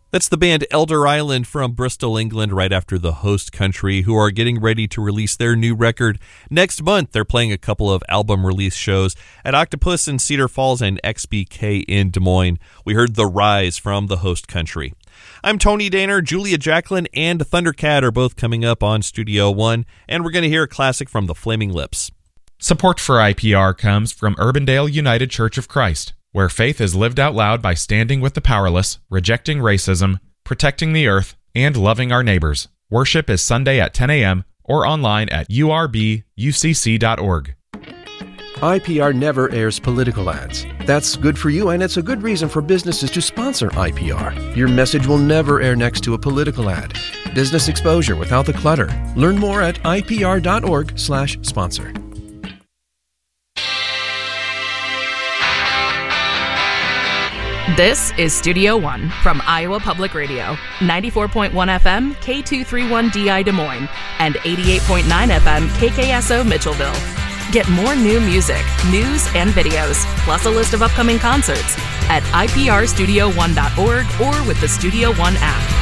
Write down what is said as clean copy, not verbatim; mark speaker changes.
Speaker 1: That's the band Elder Island from Bristol, England, right after the host country, who are getting ready to release their new record next month. They're playing a couple of album release shows at Octopus in Cedar Falls and XBK in Des Moines. We heard The Rise from the host country. I'm Tony Daner. Julia Jacklin and Thundercat are both coming up on Studio One, and we're going to hear a classic from the Flaming Lips.
Speaker 2: Support for IPR comes from Urbandale United Church of Christ, where faith is lived out loud by standing with the powerless, rejecting racism, protecting the earth, and loving our neighbors. Worship is Sunday at 10 a.m. or online at urbucc.org.
Speaker 3: IPR never airs political ads. That's good for you, and it's a good reason for businesses to sponsor IPR. Your message will never air next to a political ad. Business exposure without the clutter. Learn more at ipr.org/sponsor.
Speaker 4: This is Studio One from Iowa Public Radio, 94.1 FM, K231DI Des Moines, and 88.9 FM, KKSO Mitchellville. Get more new music, news, and videos, plus a list of upcoming concerts at iprstudio1.org or with the Studio One app.